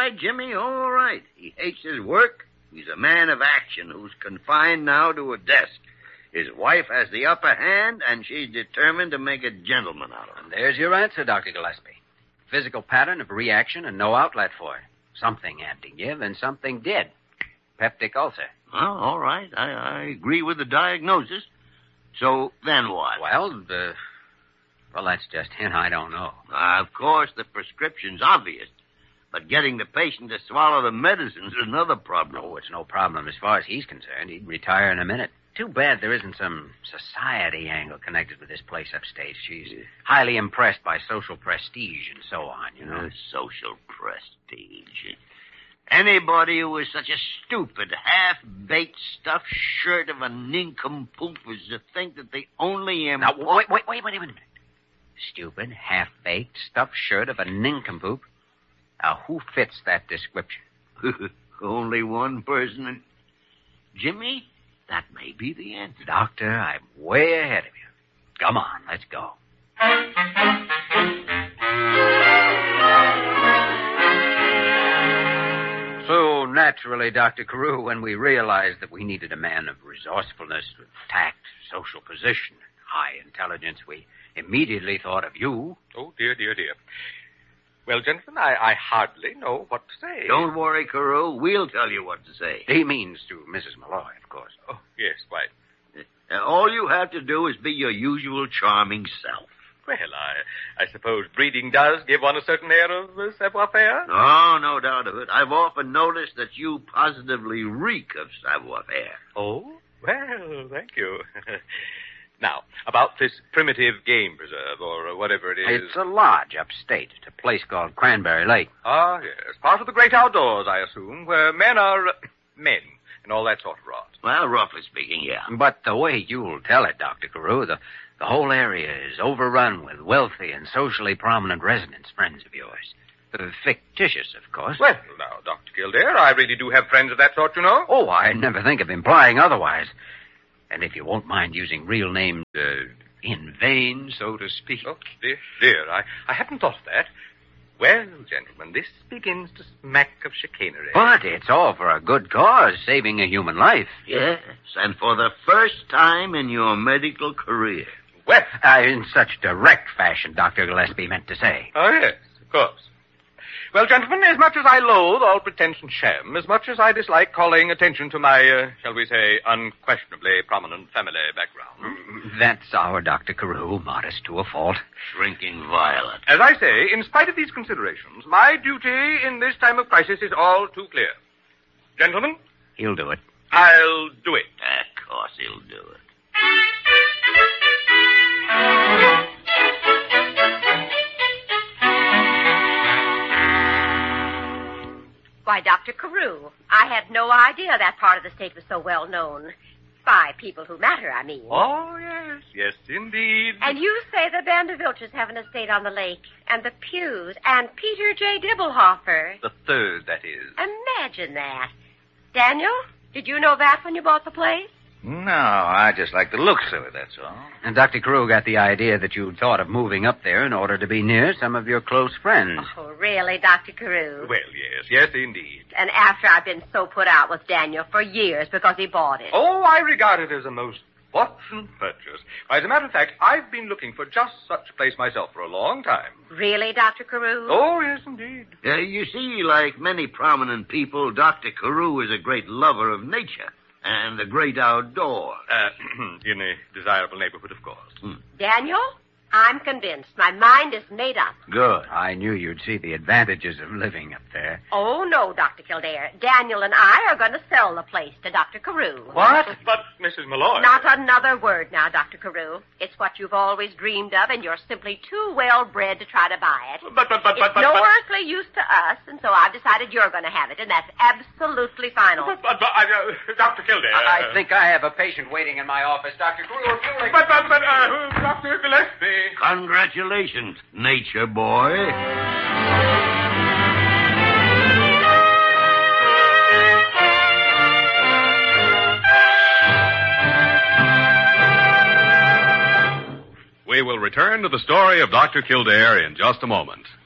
right, Jimmy, all right. He hates his work. He's a man of action who's confined now to a desk. His wife has the upper hand, and she's determined to make a gentleman out of him. And there's your answer, Dr. Gillespie. Physical pattern of reaction and no outlet for it. Something had to give, and something did. Peptic ulcer. Well, all right. I agree with the diagnosis. So then what? Well, that's just hint. I don't know. Of course, the prescription's obvious. But getting the patient to swallow the medicine's another problem. Oh, it's no problem as far as he's concerned. He'd retire in a minute. Too bad there isn't some society angle connected with this place upstate. She's highly impressed by social prestige and so on, you know. Social prestige. Anybody who is such a stupid, half-baked, stuffed shirt of a nincompoop is to think that they only Now, wait a minute. Stupid, half-baked, stuffed shirt of a nincompoop. Now, who fits that description? Only one person. Jimmy, that may be the answer. Doctor, I'm way ahead of you. Come on, let's go. So, naturally, Dr. Carew, when we realized that we needed a man of resourcefulness, with tact, social position, high intelligence, we immediately thought of you. Oh, dear. Well, gentlemen, I hardly know what to say. Don't worry, Carew. We'll tell you what to say. He means to Mrs. Malloy, of course. Oh, yes, quite. All you have to do is be your usual charming self. Well, I suppose breeding does give one a certain air of savoir-faire. Oh, no doubt of it. I've often noticed that you positively reek of savoir-faire. Oh? Well, thank you. Now, about this primitive game preserve, or whatever it is. It's a lodge upstate. It's a place called Cranberry Lake. Ah, yes. Part of the great outdoors, I assume, where men are men and all that sort of rot. Well, roughly speaking, yeah. But the way you'll tell it, Dr. Carew, the whole area is overrun with wealthy and socially prominent residents, friends of yours. Fictitious, of course. Well, now, Dr. Kildare, I really do have friends of that sort, you know. Oh, I never think of implying otherwise. And if you won't mind using real names in vain, so to speak. Oh, dear, I hadn't thought of that. Well, gentlemen, this begins to smack of chicanery. But it's all for a good cause, saving a human life. Yes, and for the first time in your medical career. Well, in such direct fashion, Dr. Gillespie meant to say. Oh, yes, of course. Well, gentlemen, as much as I loathe all pretense and sham, as much as I dislike calling attention to my, shall we say, unquestionably prominent family background. That's our Dr. Carew, modest to a fault. Shrinking violet. As I say, in spite of these considerations, my duty in this time of crisis is all too clear. Gentlemen? He'll do it. I'll do it. Of course he'll do it. Why, Dr. Carew, I had no idea that part of the state was so well known. By people who matter, I mean. Oh, yes. Yes, indeed. And you say the Vandervilters have an estate on the lake, and the Pughs, and Peter J. Dibblehofer. The third, that is. Imagine that. Daniel, did you know that when you bought the place? No, I just like the looks of it, that's all. And Dr. Carew got the idea that you'd thought of moving up there in order to be near some of your close friends. Oh, really, Dr. Carew? Well, yes, indeed. And after I've been so put out with Daniel for years because he bought it. Oh, I regard it as a most fortunate purchase. As a matter of fact, I've been looking for just such a place myself for a long time. Really, Dr. Carew? Oh, yes, indeed. You see, like many prominent people, Dr. Carew is a great lover of nature. And the great outdoors. In a desirable neighborhood, of course. Daniel, I'm convinced. My mind is made up. Good. I knew you'd see the advantages of living up there. Oh, no, Dr. Kildare. Daniel and I are going to sell the place to Dr. Carew. What? But, Mrs. Malloy... Not another word now, Dr. Carew. It's what you've always dreamed of, and you're simply too well-bred to try to buy it. But... It's no earthly use to us, and so I've decided you're going to have it, and that's absolutely final. Dr. Kildare... I think I have a patient waiting in my office. Dr. Carew, if you'll... But, Dr. Gillespie... Congratulations, nature boy. We will return to the story of Dr. Kildare in just a moment.